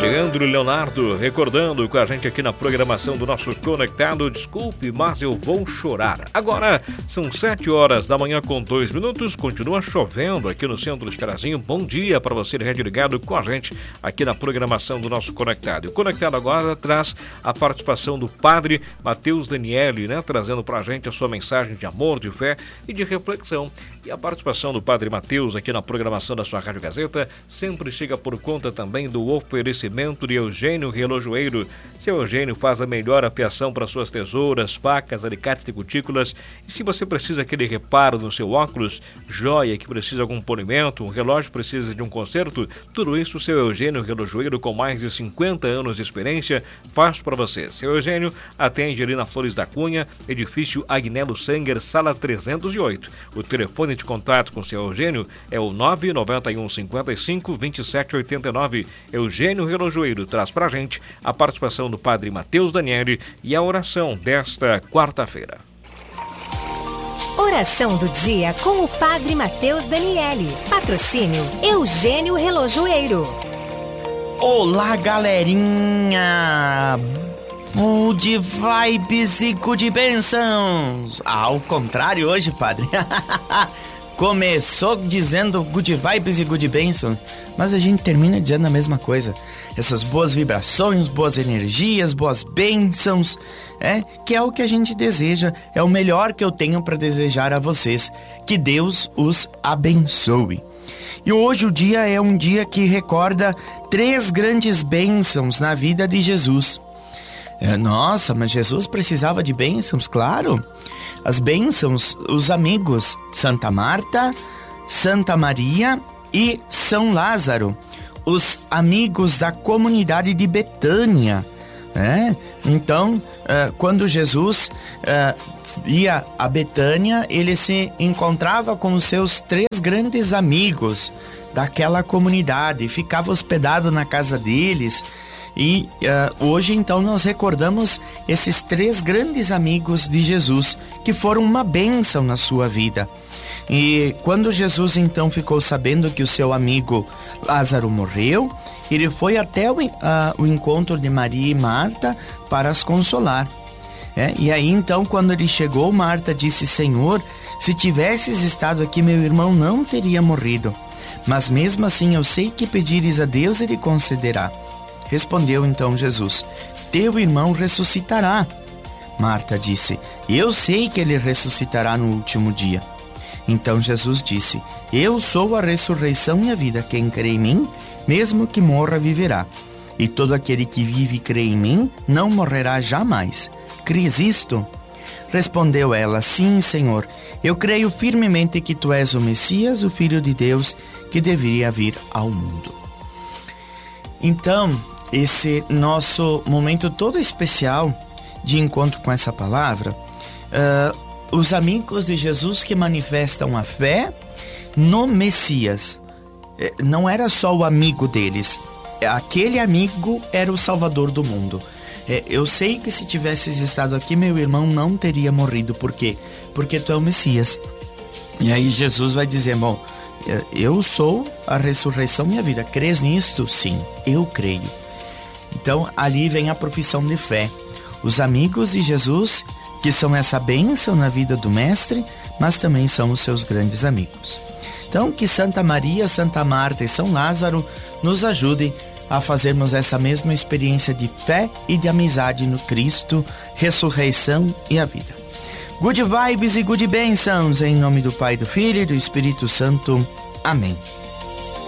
Leandro e Leonardo recordando com a gente aqui na programação do nosso Conectado. Desculpe, mas eu vou chorar. Agora são 7 horas da manhã com 2 minutos. Continua chovendo aqui no centro de Carazinho. Bom dia para você, Rede Ligado com a gente aqui na programação do nosso Conectado. E o Conectado agora traz a participação do Padre Matheus Daniele, né? Trazendo para a gente a sua mensagem de amor, de fé e de reflexão. E a participação do Padre Matheus aqui na programação da sua Rádio Gazeta sempre chega por conta também do oferecimento de Eugênio Relojoeiro. Seu Eugênio faz a melhor afiação para suas tesouras, facas, alicates e cutículas. E se você precisa aquele reparo no seu óculos, joia que precisa de algum polimento, um relógio precisa de um conserto, tudo isso o seu Eugênio Relojoeiro, com mais de 50 anos de experiência, faz para você. Seu Eugênio atende ali na Flores da Cunha, edifício Agnello Sanger, sala 308. O telefone de contato com o seu Eugênio é o 991 55 27 89. Eugênio Relojoeiro traz pra gente a participação do Padre Matheus Daniele e a oração desta quarta-feira. Oração do dia com o Padre Matheus Daniele. Patrocínio Eugênio Relojoeiro. Olá, galerinha! Good vibes e good bênçãos. Ao contrário hoje, padre. Começou dizendo good vibes e good bênçãos, mas a gente termina dizendo a mesma coisa. Essas boas vibrações, boas energias, boas bênçãos, que é o que a gente deseja, é o melhor que eu tenho para desejar a vocês. Que Deus os abençoe. E hoje o dia é um dia que recorda 3 grandes bênçãos na vida de Jesus. Nossa, mas Jesus precisava de bênçãos, claro. As bênçãos, os amigos, Santa Marta, Santa Maria e São Lázaro, os amigos da comunidade de Betânia. Então, quando Jesus ia a Betânia, ele se encontrava com os seus 3 grandes amigos daquela comunidade, ficava hospedado na casa deles. E hoje então nós recordamos esses 3 grandes amigos de Jesus que foram uma bênção na sua vida. E quando Jesus então ficou sabendo que o seu amigo Lázaro morreu, ele foi até o encontro de Maria e Marta para as consolar. E aí então quando ele chegou, Marta disse: Senhor, se tivesses estado aqui, meu irmão não teria morrido. Mas mesmo assim eu sei que pedires a Deus, ele concederá. Respondeu então Jesus: teu irmão ressuscitará. Marta disse: eu sei que ele ressuscitará no último dia. Então Jesus disse: eu sou a ressurreição e a vida. Quem crê em mim, mesmo que morra, viverá. E todo aquele que vive e crê em mim, não morrerá jamais. Crês isto? Respondeu ela: sim, Senhor. Eu creio firmemente que tu és o Messias, o Filho de Deus, que deveria vir ao mundo. Então, esse nosso momento todo especial de encontro com essa palavra, os amigos de Jesus que manifestam a fé no Messias. Não era só o amigo deles, aquele amigo era o Salvador do mundo. Eu sei que se tivesses estado aqui, meu irmão não teria morrido. Por quê? Porque tu é o Messias. E aí Jesus vai dizer: bom, eu sou a ressurreição e a vida. Crês nisto? Sim, eu creio. Então ali vem a profissão de fé. Os amigos de Jesus, que são essa bênção na vida do Mestre, mas também são os seus grandes amigos. Então que Santa Maria, Santa Marta e São Lázaro nos ajudem a fazermos essa mesma experiência de fé e de amizade no Cristo, ressurreição e a vida. Good vibes e good bênçãos, em nome do Pai, do Filho e do Espírito Santo. Amém.